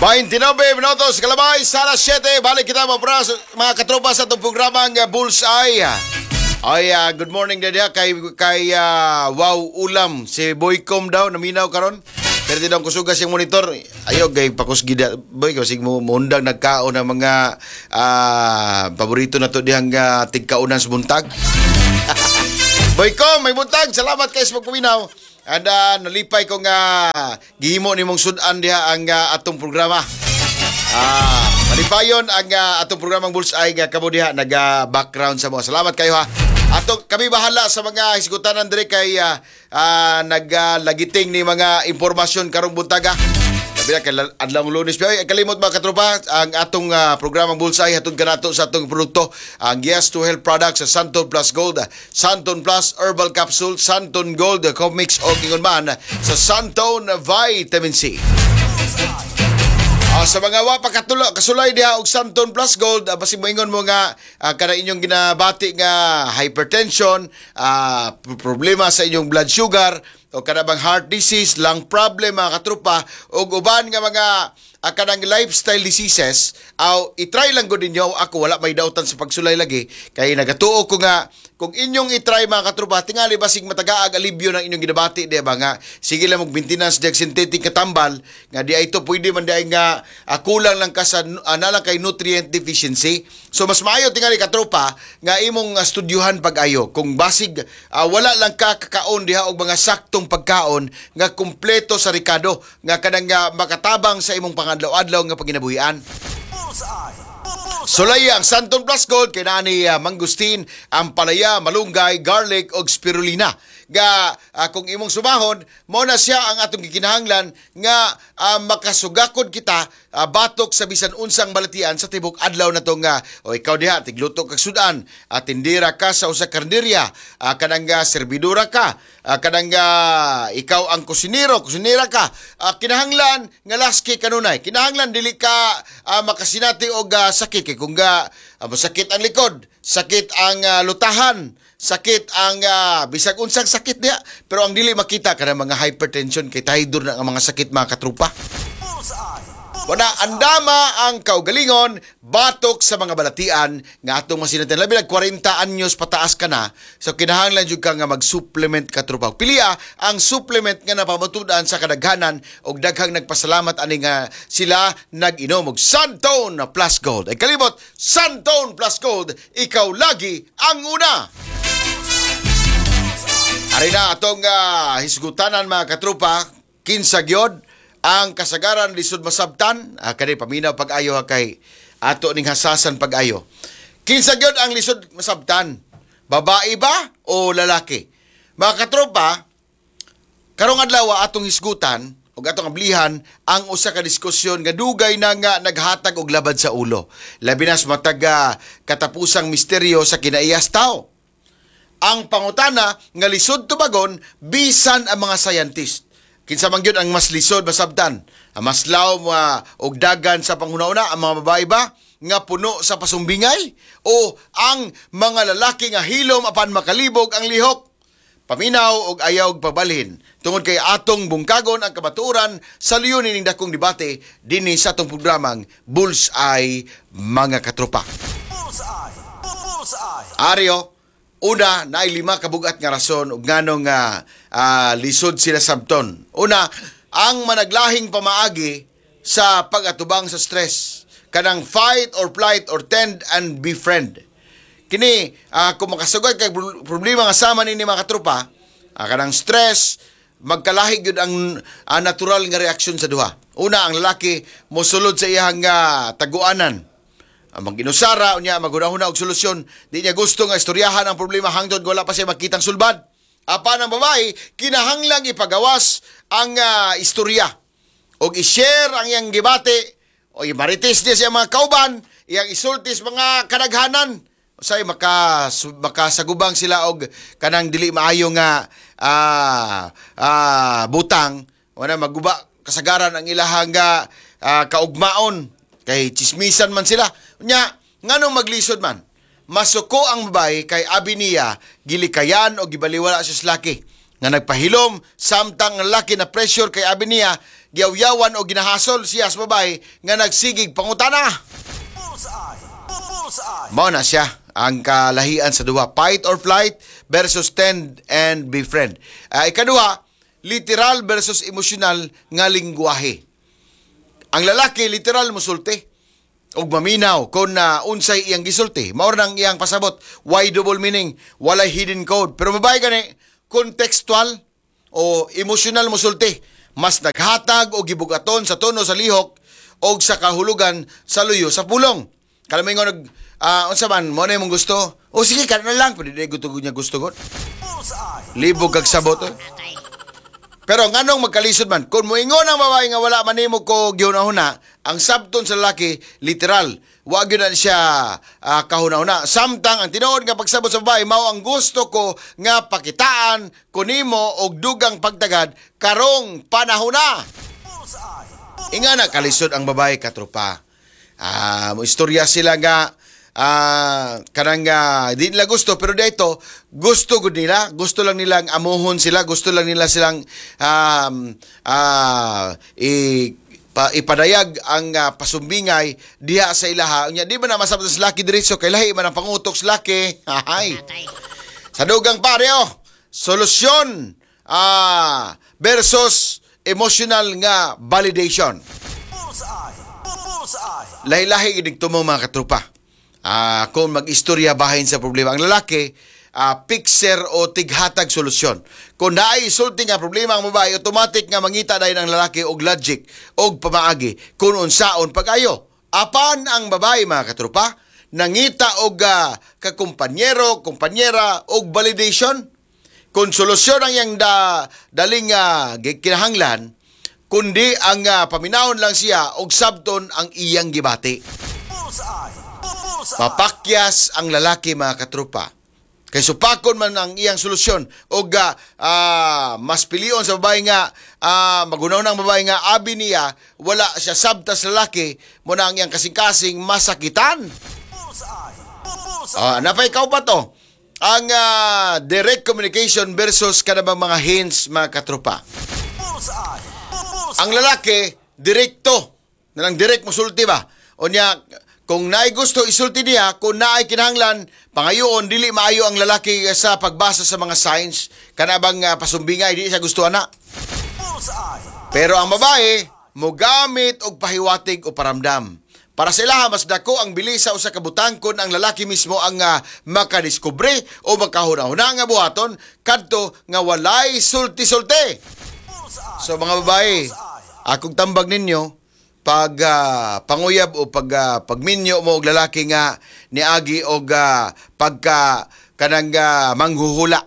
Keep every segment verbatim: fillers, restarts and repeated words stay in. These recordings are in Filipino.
twenty-nine minutos kalabay sa alas siyete. Balik kita mga pras, mga katropa sa itong programang uh, Bullseye. Ay, uh, good morning dadya kay, kay uh, Wow Ulam. Si Boycom daw, naminaw karon. Pero di daw kusugas yung monitor. Ayaw, gay pakusgida. Boy, kasi mo mundang nagkaon ng mga uh, paborito na to dihang uh, tigkaunan sa buntag. Boycom, may buntag. Salamat kayo sa pagpaminaw. And uh, nalipay ko nga gihimo ni mong sudan diha ang uh, atong programa. Ah, malipayon ang uh, atong programang Bullseye nga kamo diha nag-background sa mga. Salamat kayo ha. Ato kami bahala sa mga hisgutanan dire kay uh, uh, naglagiting uh, ni mga impormasyon karong buntaga. Sabi na kay adlawng Lunes pa. Kalimot mga katropa ang atong uh, programang Bullseye hatod kanato sa atong produkto ang Yes to Health products sa Santon Plus Gold, Santon Plus Herbal Capsule, Santon Gold Commix o ingon man sa Santon Vitamin C. Uh, sa mga wa pakatulo kasulay diha og Santon Plus Gold, uh, basi moingon mo nga uh, kada inyong ginabati nga hypertension, uh, problema sa inyong blood sugar o kada bang heart disease, lung problem mga katropa o uban nga mga uh, kanang lifestyle diseases, aw i-try lang gud ninyo. Ako wala may dautan sa pagsulay lagi kay nagatuo ko nga kung inyong i-try mga katropa, tingali basig matagaag alibyo ng inyong ginabati, di ba nga? Sige lang mag-maintenance diag synthetic katambal, nga di ito pwede man di nga uh, kulang lang ka sa uh, nalang kay nutrient deficiency. So mas maayo tingali katropa nga imong uh, studyuhan pag-ayo. Kung basig uh, wala lang ka kakaon diha og mga saktong pagkaon nga kumpleto sa rikado, nga kanang uh, makatabang sa imong pangadlaw-adlaw nga paginabuhian. Sulay ang Santon Plus Gold kay nani uh, mangustin, ampalaya, malunggay, garlic og spirulina. Ga uh, kung imong sumahon, mo na siya ang atong gikinahanglan nga uh, makasugakod kita uh, batok sa bisan unsang balatian sa tibok adlaw na to nga o ikaw diha tigluto kag sudan, at uh, tindira ka sa usa karnerya, uh, kanang uh, serbidora ka, uh, kanang uh, ikaw ang kusinero, kusinera ka, uh, kinahanglan nga laski kanunay. Kinahanglan dili ka uh, makasinati og uh, sakit kay kung uh, masakit ang likod, sakit ang uh, lutahan, sakit ang uh, bisag unsang sakit niya, pero ang dili makita kana mga hypertension kay tahidor na ang mga sakit mga katrupa. Wala andama ang kaugalingon batok sa mga balatian nga atong masinatan labi nag forty anyos pataas ka na, so kinahanglan jud ka nga mag-supplement katrupa. Piliya ang supplement nga napamatudan sa kadaghanan og daghang nagpasalamat ani nga sila nag-inom og Santon Plus Gold. Ay kalimot, Santon Plus Gold, ikaw lagi ang una. Ari na atong uh, hisgutanan mga katrupa, kinsa gyud ang kasagaran lisod masabtan, ah, kani paminaw pag-ayo kay ato ning hasasan pag-ayo. Kinsa gyud ang lisod masabtan? Babae ba o lalaki? Mga katropa, karong adlaw atong hisgutan ug atong ablihan ang usa ka diskusyon nga dugay na nga naghatag og labad sa ulo. Labi na sa matag uh, katapusang misteryo sa kinaiyas tao. Ang pangutana nga lisod tubagon bisan ang mga scientist. Kinsa man gyud ang mas lisod masabtan? Ang mas laom uh, og dagan sa panghuna-una, ang mga babae ba nga puno sa pasumbingay o ang mga lalaki nga hilom apan makalibog ang lihok? Paminaw og ayaw og pabalhin tungod kay atong bungkagon ang kabaturan sa liyunin ning dakong debate dinhi sa atong programang Bullseye mga katropa. Bullseye. Bullseye. Aryo, una, naay lima kabugat nga rason ug nganong nga uh, lisod sila sabton. Una, ang managlahing pamaagi sa pag-atubang sa stress. Kanang fight or flight or tend and befriend. Kini, uh, kung makasugod kay problema nga sama ni mga katropa, uh, kanang stress, magkalahi gyud ang uh, natural nga reaksyon sa duha. Una, ang lalaki mosulod sa iyang uh, taguanan. Ang ginusara unya magunahuna og solusyon, di niya gusto nga istoryahan ang problema hangtod wala pa siya makitang sulbad. Apan ang babae kinahanglang ipagawas ang uh, istorya og i-share ang iyang gibate o i-marites niya sa mga kauban, iyang isultis mga kadaghanan usay maka makasagubang sila og kanang dili maayo nga uh, uh, butang wala maguba kasagaran ang ilahang uh, kaugmaon kay chismisan man sila. Nya, nganong maglisod man? Masuko ang babae kay abi niya gilikayan o gibaliwala sa laki. Nga nagpahilom, samtang laki na pressure kay abi niya giyawyawan o ginahasol siya sa babae nga nagsigig pangutana. Mao na siya ang kalahian sa duha, fight or flight versus stand and befriend. Uh, ikaduha, literal versus emotional nga lingwahe. Ang lalaki literal musulti og maminaw kung na uh, unsay iyang gisulti. Mao nang iyang pasabot, why double meaning, walay hidden code. Pero babae gani contextual o emotional musulti, mas naghatag o gibugaton sa tono sa lihok o sa kahulugan sa luyo sa pulong. Kalamay nga nag uh, unsa man mo na imong gusto, o sige kana na lang, pwede gusto niya gusto god. Libog kag sabot. Eh. Pero nganong magkalisod man, kung moingon ang babae nga wala man nimo ko gihunahuna, ang sabton sa lalaki literal, wa gyud na siya uh, kahunahuna. Samtang ang tinuod nga pagsabot sa babae mao ang gusto ko nga pakitaan ko nimo og dugang pagtagad karong panahona. Inga na kalisod ang babae katropa. Ah, mo istorya sila nga Ah, uh, kanang uh, di nila gusto, pero dito gusto gud nila, gusto lang nilang amuhon sila, gusto lang nila silang um, uh, i, pa, ipadayag ang uh, pasumbingay diha sa ilaha. Nya di ba na masabot sa laki diretso kay lahi man ang pangutok sa laki. Hay. Sa dugang pare oh, solusyon ah uh, versus emotional nga validation. Lahi-lahi gidig tumo mga katropa. Uh, kung mag-istorya bahin sa problema ang lalaki, uh, fixer o tighatag solusyon. Kung naay isulti nga problema ang babae, automatic nga mangita dahil ang lalaki og logic og pamaagi kung unsaon pag-ayo. Apan ang babae mga katropa, nangita og uh, kakumpanyero, kumpanyera og validation. Kung solusyon ang yang da, daling uh, kinahanglan, kundi ang uh, paminahon lang siya og sabton ang iyang gibati. Papakyas ang lalaki mga katropa. Kay supakon man ang iyang solusyon o ga uh, mas pilion sa babae nga uh, magunaw ng babae nga abi niya wala siya sabta sa lalaki mo na ang iyang kasing-kasing masakitan. Uh, napay ikaw pa to ang uh, direct communication versus kanabang mga hints mga katropa. Ang lalaki direkto nalang direct musulti ba o niya. Kung naay gusto isulti niya, kung naay kinahanglan, pangayoon, dili maayo ang lalaki sa pagbasa sa mga signs, kanabang uh, pasumbingay, di siya gusto ana. Pero ang babae, mogamit og pahiwatig o paramdam. Para sa ilaha, mas dako ang bilis sa usa ka butangkon ang lalaki mismo ang uh, makadiskubre o makahuna-huna nga buhaton, kadto nga walay sulti-sulti. So mga babae, akong tambag ninyo, pag uh, panguyab o pag uh, pagminyo mo og lalaki nga niagi og uh, pagka kanang uh, manghuhula.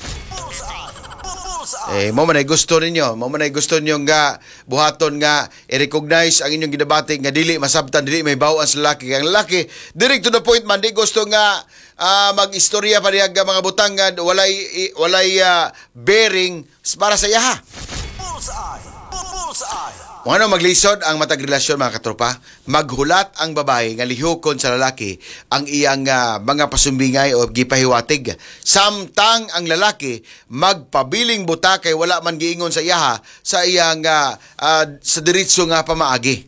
Eh mo man ay gusto ninyo, mo man ay gusto ninyo nga buhaton nga i-recognize ang inyong gidabati nga dili masabtan, dili may bawaan sa lalaki. Ang lalaki direct to the point man, di gusto nga uh, mag-istorya pa diha mga butang nga walay walay uh, bearing para sa iyaha. Kung ano maglisod ang matag relasyon mga katropa, maghulat ang babae nga lihokon sa lalaki ang iyang uh, mga pasumbingay o gipahiwatig. Samtang ang lalaki magpabiling buta kay wala man giingon sa iyaha sa iyang uh, uh, sa diretso nga pamaagi.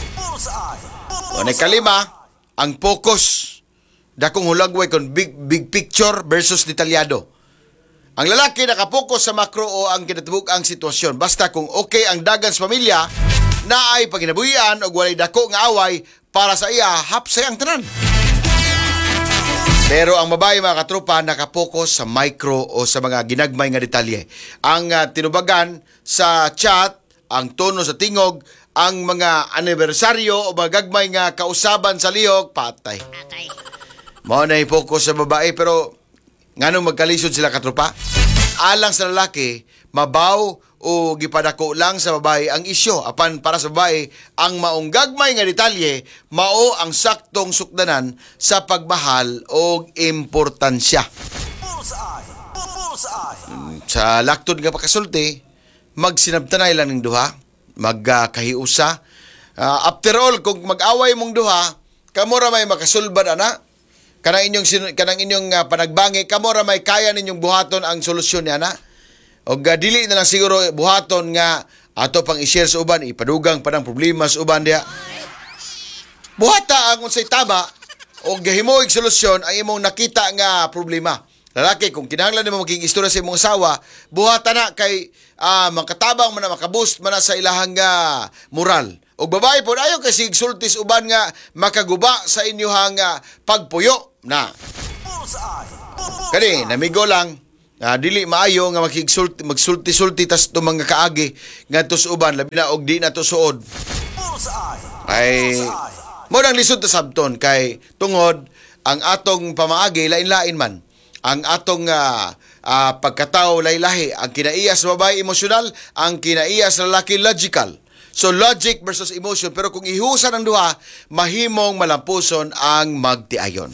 O kalima, ang focus. Dakong hulagway kon big big picture versus detalyado. Ang lalaki nakapokus sa makro o ang kinatibuk ang sitwasyon. Basta kung okay ang dagan sa pamilya, na ay paginabuhian o walay dako nga away para sa iya, hapsay ang tanan. Pero ang babae mga katropa nakapokus sa micro o sa mga ginagmay nga detalye. Ang uh, tinubagan sa chat, ang tono sa tingog, ang mga anibersaryo o mga gagmay nga kausaban sa lihok, patay. Mao na i-focus sa babae pero nganong magkalisod sila katropa? Alang sa lalaki, mabaw o gipadako lang sa babae ang isyo. Apan para sa babae, ang maong gagmay nga detalye, mao ang saktong sukdanan sa pagmahal o importansya. Sa laktod nga pagkasulti, magsinabtanay lang ng duha, magkahiusa. Uh, after all, kung mag-away mong duha, kamura may makasulbad ana, kanang inyong kanang inyong uh, panagbangi kamo ra may kaya ninyong buhaton ang solusyon niya na og uh, dili na lang siguro buhaton nga ato pang i-share sa uban, ipadugang pa ng problema sa uban diha. Buhata ang unsay tama o gahimuig solusyon ang imong nakita nga problema. Lalaki, kung kinahanglan nimo maging istorya sa imong asawa, buhata na kay uh, makatabang man na makaboost man na sa ilahang uh, moral. O babae po, ayaw kasi sultis uban nga makaguba sa inyohang uh, pagpuyo na. Kani, namigo lang, uh, dili maayo nga makigsulti, magsulti-sulti tas itong mga kaagi nga tos uban, labi na og di na to suod. Ay, mo nang lisod ta sabton kay tungod ang atong pamaagi lain-lain man. Ang atong uh, uh, pagkatao lahi-lahi, ang kinaiya sa babae emosyonal, ang kinaiya sa lalaki logical. So logic versus emotion, pero kung ihusan ang duha, mahimong malampuson ang magtiayon.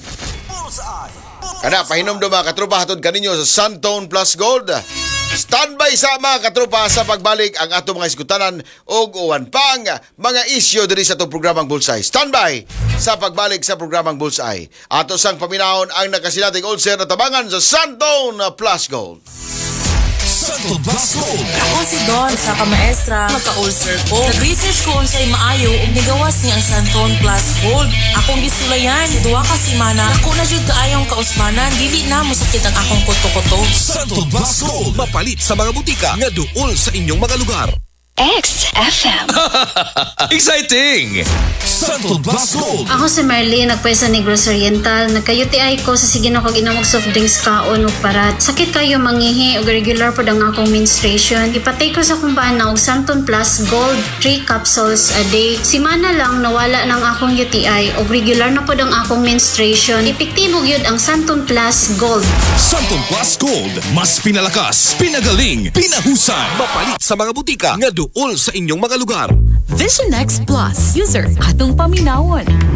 Kana pahinom do mga katropa hatod kaninyo sa Suntone Plus Gold. Standby sa mga katropa sa pagbalik ang ato mga iskutanan og uwan pang mga isyo diri sa itong programang Bullseye. Standby sa pagbalik sa programang Bullseye. Ato sang paminahon ang nakasinating ulcer na tabangan sa Suntone Plus Gold. Suntone Plus Gold. Ako si Don sa kamaestra, magka-ulcer ko. Nag-research ko unsay maayo ug nigawas ni ang Suntone Plus Gold. Akong gisulayan, duwa ka semana. Ako na jud kaayong kausmanan, dili na mosakit ang akong kuto-kuto. Suntone Plus Gold. Mapalit sa mga butika nga duol sa inyong mga lugar. X F M. Exciting! Suntone Plus Gold. Ako si Marlene, nagpwesa ni Negros Oriental. Nagka-U T I ko sa sige na kog inamog soft drinks kaon ug parat. Sakit kayo mangihi ug regular pod ang akong menstruation. Ipatay ko sa kung paana og Suntone Plus Gold three capsules a day. Simana lang nawala ng akong U T I ug regular na pod ang akong menstruation. Epektibo gyud ang Suntone Plus Gold. Suntone Plus Gold. Mas pinalakas, pinagaling, pinahusan. Mapalit sa mga butika nga duol sa inyong mga lugar. Vision X Plus. User atong paminawon.